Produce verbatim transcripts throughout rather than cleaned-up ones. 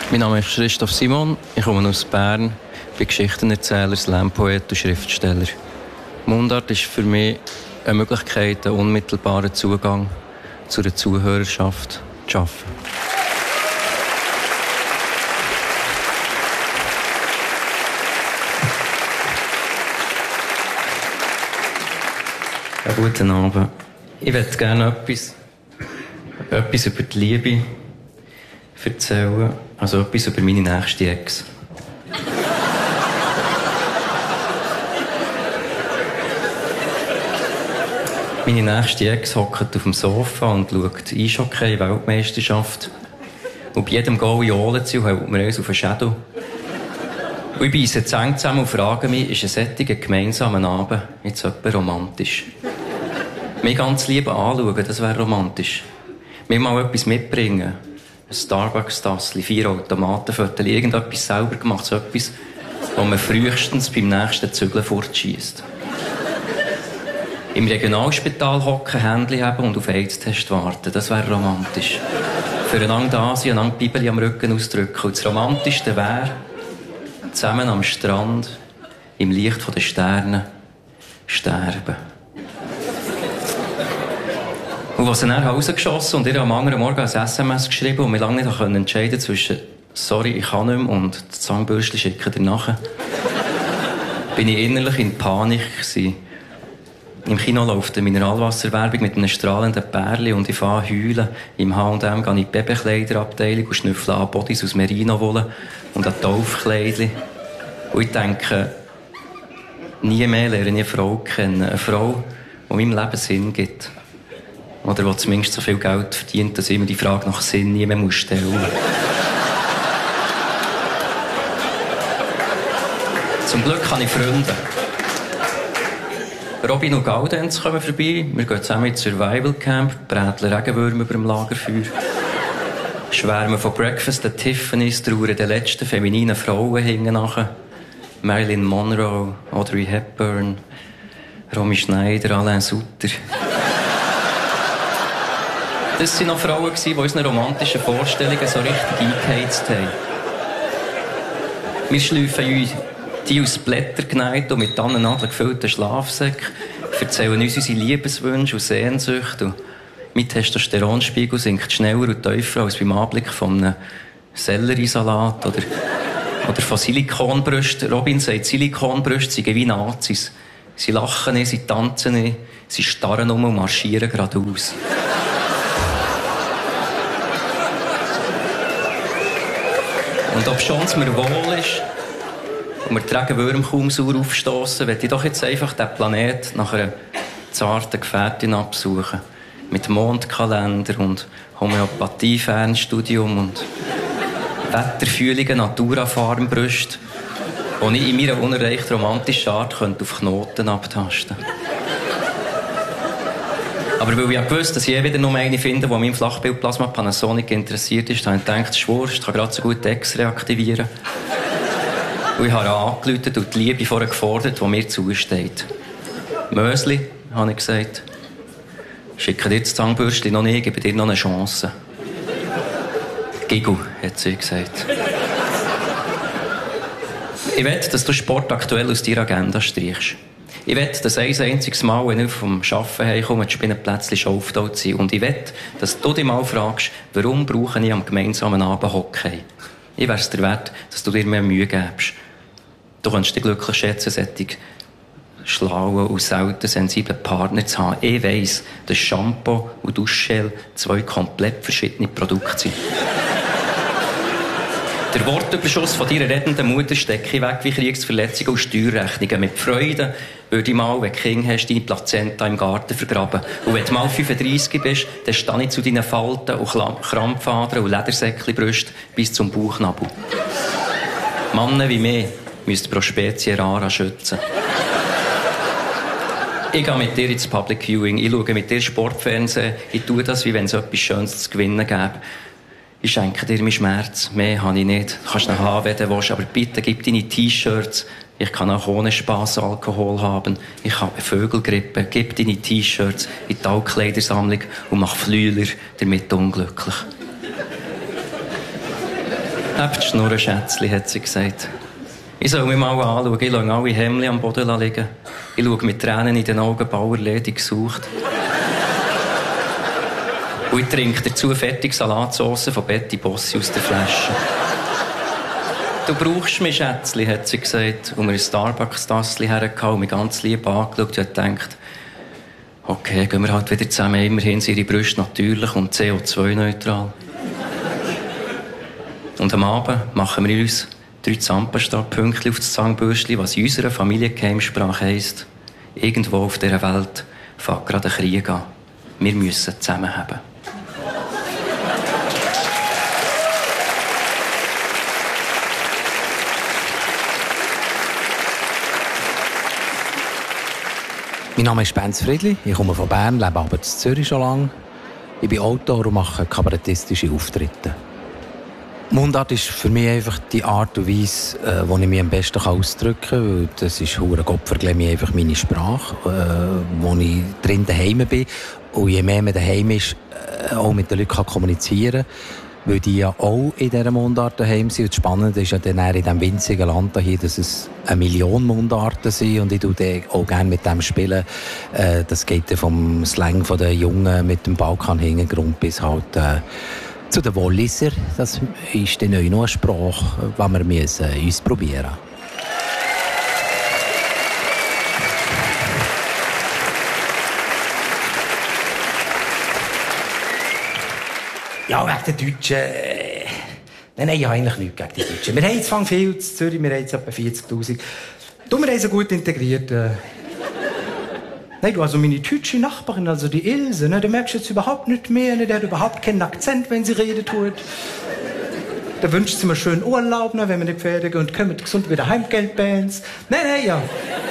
Mein Name ist Christoph Simon, ich komme aus Bern, bin Geschichtenerzähler, Slam-Poet und Schriftsteller. Mundart ist für mich eine Möglichkeit, einen unmittelbaren Zugang zu der Zuhörerschaft zu schaffen. Ja, guten Abend. Ich möchte gerne etwas, etwas über die Liebe erzählen, also etwas über meine nächste Ex. Meine nächste Ex hockt auf dem Sofa und schaut Eishockey-Weltmeisterschaft. Und bei jedem Goal johlen sie und hält mir eins auf den Schädel. Und ich beisse die Zähne zusammen und frage mich, ist ein solcher gemeinsamer Abend jetzt etwas romantisch? Mich ganz lieb anschauen, das wäre romantisch. Mir mal etwas mitbringen. Ein Starbucks-Tassli, vier Automatenviertel, irgendetwas selber gemacht, so etwas, wo man frühestens beim nächsten Zügeln fortschiesst. Im Regionalspital hocken, Händchen haben und auf AIDS-Test warten, das wäre romantisch. Füreinander da sein, einander die Bibel am Rücken ausdrücken. Und das Romantischste wäre, zusammen am Strand, im Licht der Sterne, sterben. Und als sie dann rausgeschossen und ihr am anderen Morgen ein S M S geschrieben und wir lange nicht entscheiden konnten zwischen «Sorry, ich kann nicht mehr» und «Das Zahnbürstchen schicken dir nachher», bin ich innerlich in Panik gewesen. Im Kino läuft eine Mineralwasserwerbung mit einem strahlenden Pärchen und ich fange heulen. Im H und M gehe ich in die Babykleiderabteilung und schnüffle an Bodies aus Merino-Wolle und an Taufkleidchen. Und ich denke, nie mehr lerne ich eine Frau kennen. Eine Frau, die meinem Leben Sinn gibt. Oder die zumindest so viel Geld verdient, dass ich mir die Frage nach Sinn nie mehr stellen muss. Zum Glück habe ich Freunde. Robin und Gaudenz kommen vorbei. Wir gehen zusammen ins Survival Camp, bräteln Regenwürmer über dem Lagerfeuer. Schwärmen von Breakfast at Tiffany's, trauern den letzten femininen Frauen hinten nach. Marilyn Monroe, Audrey Hepburn, Romy Schneider, Alain Sutter. Das waren noch Frauen, die unsere romantischen Vorstellungen so richtig eingeheizt haben. Wir schleifen uns die aus Blättergneiten und mit Tannennadeln gefüllten Schlafsäcken, erzählen uns unsere Liebeswünsche und Sehnsüchte. Und mein Testosteronspiegel sinkt schneller und tiefer als beim Anblick von einem Selleriesalat oder, oder von Silikonbrüsten. Robin sagt, Silikonbrüste seien wie Nazis. Sie lachen nicht, sie tanzen nicht, sie starren um und marschieren geradeaus. Und ob schon es mir wohl ist und wir die Regenwürmer kaum sauer aufstossen, möchte ich doch jetzt einfach den Planet nach einer zarten Gefährtin absuchen. Mit Mondkalender und Homöopathie-Fernstudium und wetterfühligen Naturafarmbrüsten, die ich in meiner unerreicht romantischen Art auf Knoten abtasten könnte. Aber weil ich ja gewusst, dass ich wieder nur eine finde, die an meinem Flachbildplasma Panasonic interessiert ist, habe ich gedacht, das ist wurscht, ich kann gerade so gut Ex reaktivieren. Und ich habe angerufen und die Liebe vorher gefordert, die mir zusteht. Mösli, habe ich gesagt, schicke dir das Zahnbürstchen noch nicht, gebe dir noch eine Chance. Gigu, hat sie gesagt. Ich will, dass du Sport aktuell aus deiner Agenda streichst. Ich will, dass ein einziges Mal, wenn ich vom Arbeiten heimkomme, die Spinnenplätzchen schon aufgetaucht sind. Und ich will, dass du dich mal fragst, warum brauche ich am gemeinsamen Abend Hockey? Ich wäre es dir wert, dass du dir mehr Mühe gibst. Du kannst dich glücklich schätzen, solche schlauen und selten sensiblen Partner zu haben. Ich weiss, dass Shampoo und Duschgel zwei komplett verschiedene Produkte sind. Der Wortüberschuss von deiner rettenden Mutter stecke ich weg wie Kriegsverletzungen und Steuerrechnungen. Mit Freude würde ich mal, wenn du Kinder hast, deine Plazenta im Garten vergraben. Und wenn du mal fünfunddreissig bist, dann stehe ich zu deinen Falten und Krampfadern und Ledersäckchenbrüsten bis zum Bauchnabel. Männer wie mich müssen pro Spezie rara schützen. Ich gehe mit dir ins Public Viewing, ich schaue mit dir Sportfernsehen, ich tue das, wie wenn es etwas Schönes zu gewinnen gäbe. Ich schenke dir meinen Schmerz, mehr habe ich nicht. Du kannst ihn haben, wenn du willst, aber bitte gib deine T-Shirts. Ich kann auch ohne Spass Alkohol haben. Ich habe Vögelgrippe. Gib deine T-Shirts in die Altkleidersammlung und mach Flüler damit unglücklich. Habt Schnurren, Schätzli, hat sie gesagt. Ich soll mich mal anschauen. Ich lasse alle Hemden am Boden liegen. Ich schaue mit Tränen in den Augen, Bauerledig gesucht. Und ich trinke dazu fertig Salatsauce von Betty Bossi aus der Flasche. Du brauchst mich, Schätzli, hat sie gesagt. Und mir ein Starbucks-Tassli hergehauen und mich ganz lieb angeschaut und gedacht, okay, gehen wir halt wieder zusammen. Immerhin sind ihre Brüste natürlich und C O zwei neutral. Und am Abend machen wir uns drei Zahnpasta-Pünktchen auf das Zahnbürstchen, was in unserer Familiengeheimsprache heisst, irgendwo auf dieser Welt fängt gerade ein Krieg an. Wir müssen zusammenhalten. Mein Name ist Benz Friedli, ich komme von Bern, lebe aber in Zürich schon lange. Ich bin Autor und mache kabarettistische Auftritte. Mundart ist für mich einfach die Art und Weise, äh, wo ich mich am besten ausdrücken kann, weil das ist hure Gottvergleich einfach meine Sprache, äh, wo ich drin daheim bin. Und je mehr man daheim ist, äh, auch mit den Leuten kann kommunizieren kann, weil die ja auch in dieser Mundart daheim sind. Und das Spannende ist ja dann in diesem winzigen Land hier, dass es eine Million Mundarten sind und ich tue auch gerne mit dem spielen. Äh, das geht dann vom Slang von den Jungen mit dem Balkan-Hintergrund bis halt äh, zu den Walliser. Das ist dann neu noch eine Sprache, die wir müssen uns probieren müssen. Ja, wegen den Deutschen. Äh, nein, nein, ich habe eigentlich nichts gegen die Deutschen. Wir haben jetzt viel in Zürich, wir haben jetzt etwa vierzigtausend. Du, wir haben sie gut integriert. Äh. Nein, du, also meine deutsche Nachbarin, also die Ilse, ne, die merkst du jetzt überhaupt nicht mehr. Ne, die hat überhaupt keinen Akzent, wenn sie redet tut. Da wünscht sie mir schönen Urlaub, ne, wenn wir nicht fertig und kommen gesund wieder heimgeldbands. Nein, nein, ja.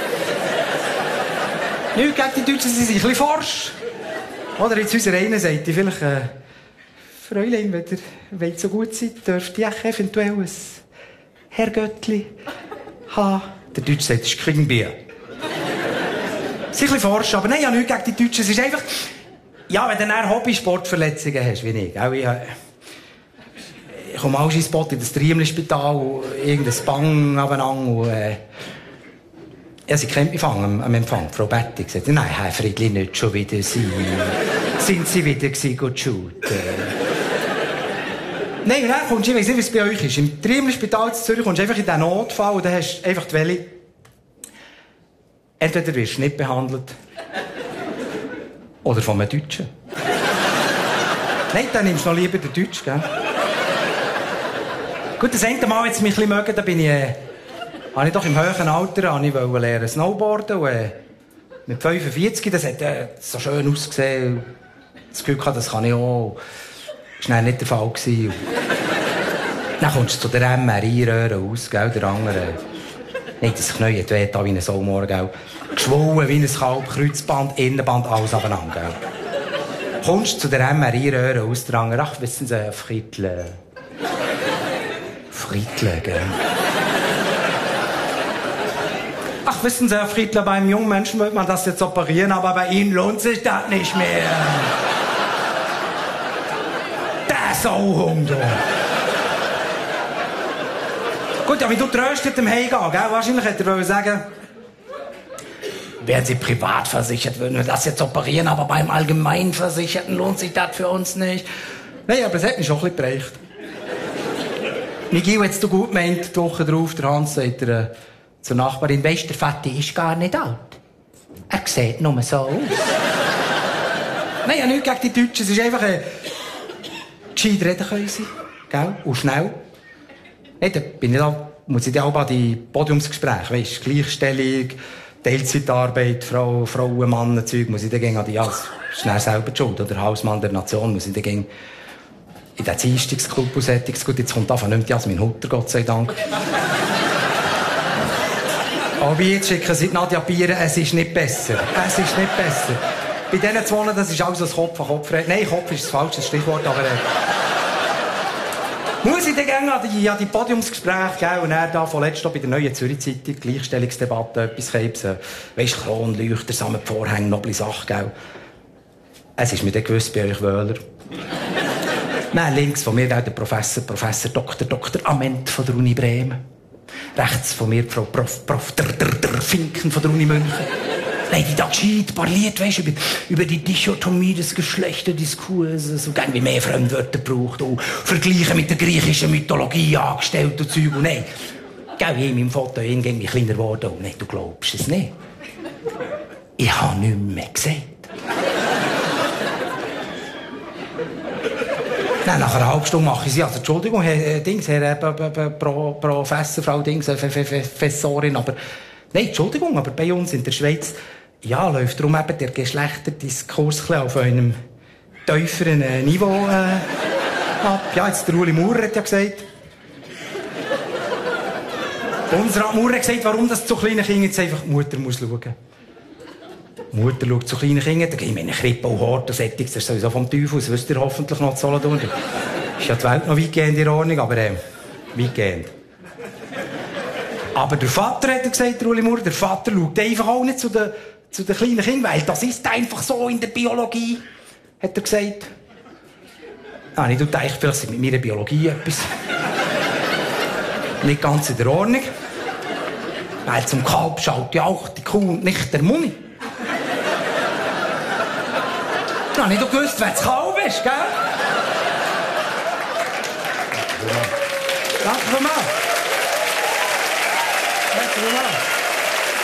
Nichts gegen die Deutschen, sie sind ein bisschen forsch. Oder jetzt unsere eine Seite, vielleicht... Äh, Fräulein, wenn ihr wollt so gut seid, dürft ihr eventuell ein Herrgöttli haben. Der Deutsche sagt, das ist Kringbier. Sie ist ein bisschen forsch, aber nein, ja, nichts gegen die Deutschen. Es ist einfach... Ja, wenn du dann Hobby-Sportverletzungen hast, wie ich. Auch ich, ich komme auch in Spot in das Triemli-Spital, irgendein Bang abeinander und... Äh, ja, sie kennt mich am, am Empfang. Frau Betty gesagt, nein, Herr Friedli, nicht schon wieder Sie. Sind Sie wieder gewesen, gut shooten? Nein, und dann kommst du, ich weiss nicht, wie es bei euch ist. Im Triemli-Spital in Zürich kommst du einfach in diesen Notfall und dann hast du einfach die Welle. Entweder wirst du nicht behandelt oder von einem Deutschen. Nein, dann nimmst du noch lieber den Deutschen, gell? Gut, das eine Mal jetzt mich ein bisschen mögen, da bin ich, äh, habe ich doch im höheren Alter habe ich wollte lernen Snowboarden und, äh, mit fünfundvierzig, das hat äh, so schön ausgesehen. Das Gefühl gehabt, das kann ich auch. Das war nicht der Fall. Dann kommst du zu der M R I-Röhre aus, gell, der andere. Nicht, das Knie hat weh, wie ein Saumor, gell. Geschwollen wie ein Kalb, Kreuzband, Innenband, alles abeinander, gell. Kommst du zu der M R I-Röhre aus, der andere, ach, wissen Sie, Friedle. Friedle, gell. Ach, wissen Sie, Herr Friedler, bei einem jungen Menschen will man das jetzt operieren, aber bei Ihnen lohnt sich das nicht mehr. Der Sauhund, du. Gut, ja, wie du tröstet dem Heimgehen, gell? Wahrscheinlich hätte er sagen, wären Sie privat versichert, würden wir das jetzt operieren, aber beim Allgemeinversicherten lohnt sich das für uns nicht. Nein, aber es hat mich schon ein bisschen geprägt. Nigel, jetzt du gut meint, die Woche drauf, der Hans sagt er, äh, zur Nachbarin, weisst, der Vati ist gar nicht alt. Er sieht nur so aus. Nein, ja, nichts gegen die Deutschen. Es ist einfach ein... gescheit reden können sie, gell? Und schnell. Nein, da bin ich da, muss ich da auch an die Podiumsgespräche, weisst, Gleichstellung, Teilzeitarbeit, Frau, Frauen, Mann, Zeug, muss ich da gehen an die, ja, schnell selber die Schuld, oder Hausmann der Nation, muss ich da gehen in den Dienstagsclub und sättiges. Gut, jetzt kommt einfach nicht mehr Jasmin Hutter, Gott sei Dank. Aber jetzt schicken sie Nadja Bieren, es ist nicht besser. Es ist nicht besser. Bei diesen zwei, das ist alles ein Kopf an Kopf. Nein, Kopf ist das falsche Stichwort, aber... Äh, muss ich dann gerne an die, an die Podiumsgespräche gehen und dann da vorletzt bei der Neuen Zürich Zeitung, Gleichstellungsdebatte, etwas geben. Weisst, Kronleuchter, Sammetvorhänge, noble Sache, gell? Es ist mir dann gewiss bei euch Wöhler. Nein, links von mir der Professor, Professor Doktor Doktor Ament von der Uni Bremen. Rechts von mir Frau Prof, Prof der, der, der Finken von der Uni München. Nein, die da gescheit parliert, weisst, über, über die Dichotomie des Geschlechterdiskurs, so gern wie mehr Fremdwörter braucht, auch Vergleiche mit der griechischen Mythologie angestellt und Zeug. Und nein, gell, ich in meinem Foto irgendwie kleiner geworden. Und nein, du glaubst es nicht. Ich habe nichts mehr gesagt. Nein, nach einer halben Stunde mache ich sie. Also, Entschuldigung, Herr, äh, Dings, Herr äh, b, b, Pro, Professor, Frau Dings, äh, Professorin, aber... Nein, Entschuldigung, aber bei uns in der Schweiz, ja, läuft darum eben der Geschlechterdiskurs auf einem tieferen äh, Niveau äh, ab. Ja, jetzt der Uli Maurer hat ja gesagt... Unser Maurer hat gesagt, warum das zu kleinen Kindern jetzt einfach die Mutter muss schauen. Die Mutter schaut zu kleinen Kindern, da gehen wir in eine Krippe und Hort und Sättiges, das ist sowieso vom Teufel, das wisst ihr hoffentlich noch zu Solothurn. Ist ja die Welt noch weitgehend in Ordnung, aber äh, weitgehend. Aber der Vater, hat er gesagt, der Uli Maurer, der Vater schaut einfach auch nicht zu den, zu den kleinen Kindern, weil das ist einfach so in der Biologie, hat er gesagt. Ah, ich denke, vielleicht sind mit meiner Biologie etwas nicht ganz in der Ordnung. Weil zum Kalb schaut ja auch die Kuh und nicht der Muni. Ich habe nicht gewusst, wer das Kalb ist, gell? Danke vielmals. Danke vielmals.